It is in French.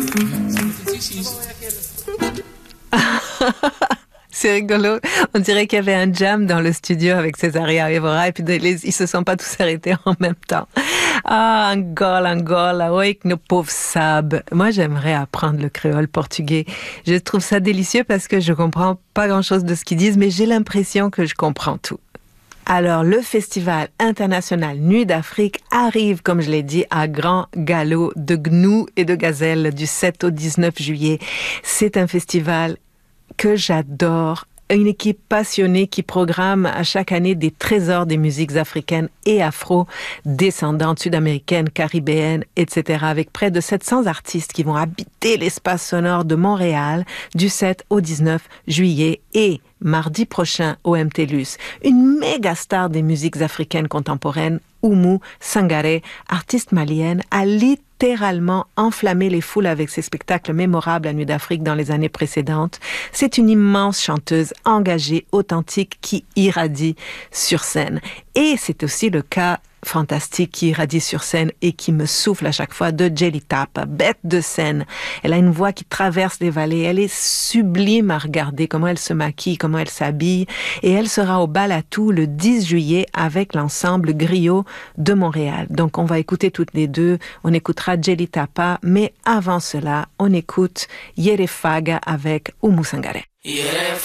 C'est rigolo. On dirait qu'il y avait un jam dans le studio avec Césaria Évora et puis ils se sont pas tous arrêtés en même temps. Ah, Angola, oui, nos pauvres Sab. Moi, j'aimerais apprendre le créole portugais. Je trouve ça délicieux parce que je comprends pas grand-chose de ce qu'ils disent, mais j'ai l'impression que je comprends tout. Alors, le Festival international Nuit d'Afrique arrive, comme je l'ai dit, à grand galop de gnous et de gazelles du 7 au 19 juillet. C'est un festival que j'adore. Une équipe passionnée qui programme à chaque année des trésors des musiques africaines et afro-descendantes, sud-américaines, caribéennes, etc. avec près de 700 artistes qui vont habiter l'espace sonore de Montréal du 7 au 19 juillet et mardi prochain au MTLUS. Une méga star des musiques africaines contemporaines, Oumou Sangaré, artiste malienne, a littéralement enflammé les foules avec ses spectacles mémorables à Nuit d'Afrique dans les années précédentes. C'est une immense chanteuse engagée, authentique, qui irradie sur scène. Et c'est aussi le cas fantastique qui irradie sur scène et qui me souffle à chaque fois de Jelly Tapa, bête de scène. Elle a une voix qui traverse les vallées. Elle est sublime à regarder, comment elle se maquille, comment elle s'habille. Et elle sera au Balatou le 10 juillet avec l'ensemble Griot de Montréal. Donc on va écouter toutes les deux. On écoutera Jelly Tapa, mais avant cela, on écoute Yere Faga avec Oumou Sangaré.